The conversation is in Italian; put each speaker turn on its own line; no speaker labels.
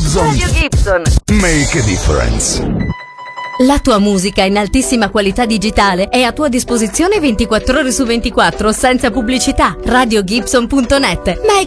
Gibson.
Radio Gibson.
Make a difference.
La tua musica in altissima qualità digitale è a tua disposizione 24 ore su 24 senza pubblicità. RadioGibson.net.